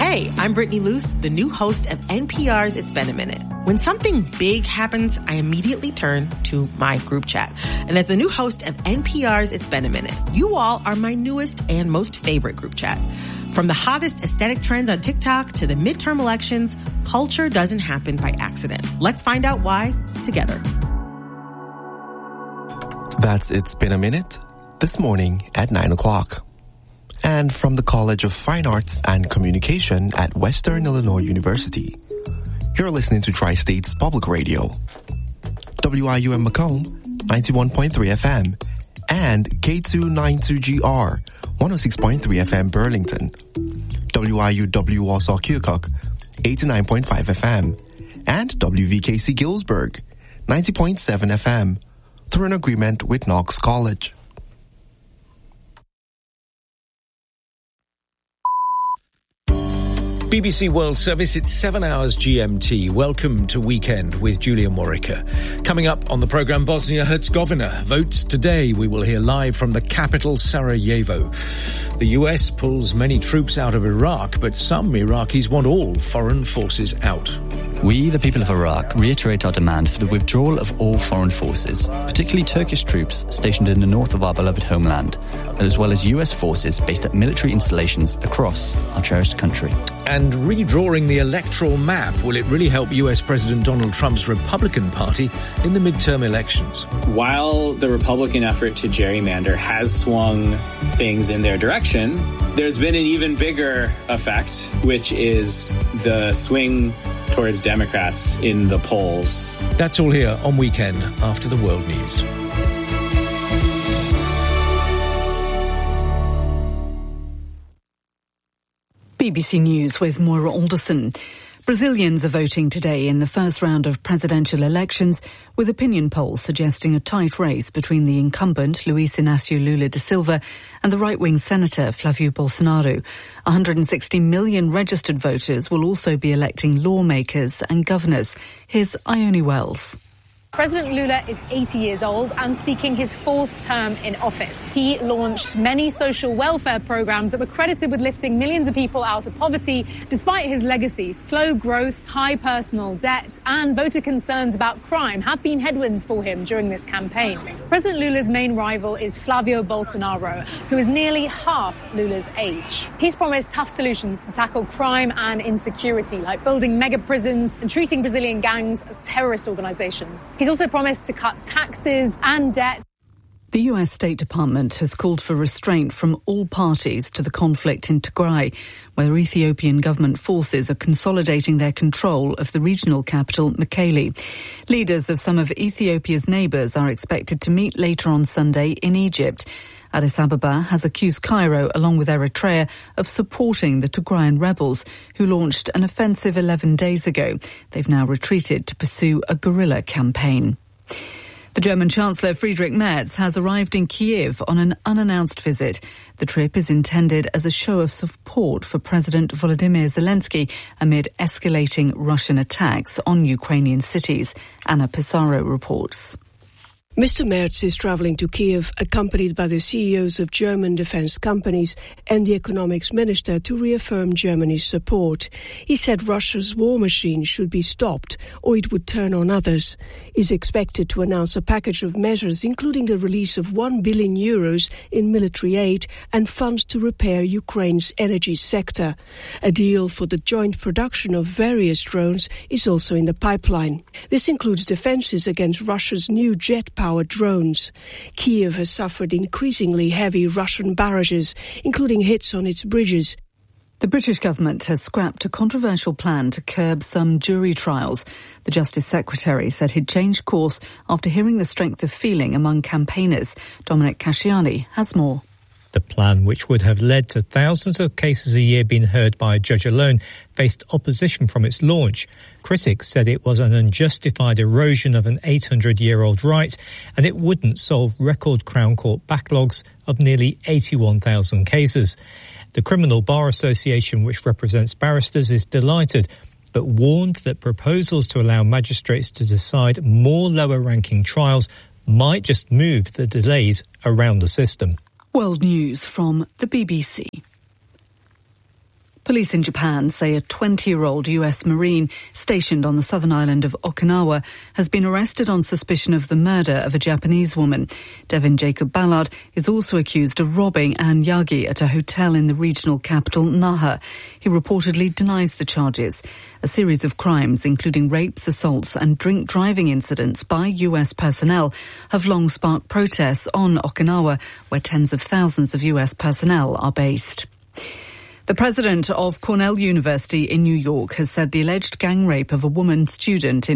Hey, I'm Brittany Luce, the new host of NPR's It's Been a Minute. When something big happens, I immediately turn to my group chat. And as the new host of NPR's It's Been a Minute, you all are my newest and most favorite group chat. From the hottest aesthetic trends on TikTok to the midterm elections, culture doesn't happen by accident. Let's find out why together. That's It's Been a Minute this morning at 9 o'clock. And from the College of Fine Arts and Communication at Western Illinois University, you're listening to Tri-States Public Radio. WIUM Macomb, 91.3 FM, and K292GR, 106.3 FM Burlington. WIUW Warsaw Keokuk, 89.5 FM, and WVKC Gillsburg, 90.7 FM, through an agreement with Knox College. BBC World Service, it's 7 hours GMT. Welcome to Weekend with Julia Morica. Coming up on the programme, Bosnia-Herzegovina votes today. We will hear live from the capital, Sarajevo. The US pulls many troops out of Iraq, but some Iraqis want all foreign forces out. We, the people of Iraq, reiterate our demand for the withdrawal of all foreign forces, particularly Turkish troops stationed in the north of our beloved homeland, as well as US forces based at military installations across our cherished country. And redrawing the electoral map, will it really help US President Donald Trump's Republican Party in the midterm elections? While the Republican effort to gerrymander has swung things in their direction, there's been an even bigger effect, which is the swing towards Democrats in the polls. That's all here on Weekend after the world news. BBC News with Moira Alderson. Brazilians are voting today in the first round of presidential elections, with opinion polls suggesting a tight race between the incumbent Luiz Inácio Lula da Silva and the right-wing senator Flávio Bolsonaro. 160 million registered voters will also be electing lawmakers and governors. Here's Ione Wells. President Lula is 80 years old and seeking his fourth term in office. He launched many social welfare programs that were credited with lifting millions of people out of poverty, despite his legacy. Slow growth, high personal debt, and voter concerns about crime have been headwinds for him during this campaign. President Lula's main rival is Flávio Bolsonaro, who is nearly half Lula's age. He's promised tough solutions to tackle crime and insecurity, like building mega prisons and treating Brazilian gangs as terrorist organizations. He's also promised to cut taxes and debt. The US State Department has called for restraint from all parties to the conflict in Tigray, where Ethiopian government forces are consolidating their control of the regional capital, Mekelle. Leaders of some of Ethiopia's neighbours are expected to meet later on Sunday in Egypt. Addis Ababa has accused Cairo, along with Eritrea, of supporting the Tigrayan rebels, who launched an offensive 11 days ago. They've now retreated to pursue a guerrilla campaign. The German Chancellor Friedrich Merz has arrived in Kiev on an unannounced visit. The trip is intended as a show of support for President Volodymyr Zelensky amid escalating Russian attacks on Ukrainian cities. Anna Pissarro reports. Mr. Merz is travelling to Kiev, accompanied by the CEOs of German defence companies and the economics minister, to reaffirm Germany's support. He said Russia's war machine should be stopped, or it would turn on others. He's expected to announce a package of measures, including the release of €1 billion in military aid and funds to repair Ukraine's energy sector. A deal for the joint production of various drones is also in the pipeline. This includes defences against Russia's new jet-powered drones. Kiev has suffered increasingly heavy Russian barrages, including hits on its bridges. The British government has scrapped a controversial plan to curb some jury trials. The Justice Secretary said he'd changed course after hearing the strength of feeling among campaigners. Dominic Casciani has more. The plan, which would have led to thousands of cases a year being heard by a judge alone, faced opposition from its launch. Critics said it was an unjustified erosion of an 800-year-old right, and it wouldn't solve record Crown Court backlogs of nearly 81,000 cases. The Criminal Bar Association, which represents barristers, is delighted, but warned that proposals to allow magistrates to decide more lower-ranking trials might just move the delays around the system. World News from the BBC. Police in Japan say a 20-year-old US Marine stationed on the southern island of Okinawa has been arrested on suspicion of the murder of a Japanese woman. Devin Jacob Ballard is also accused of robbing Ann Yagi at a hotel in the regional capital, Naha. He reportedly denies the charges. A series of crimes, including rapes, assaults and drink driving incidents by US personnel, have long sparked protests on Okinawa, where tens of thousands of US personnel are based. The president of Cornell University in New York has said the alleged gang rape of a woman student in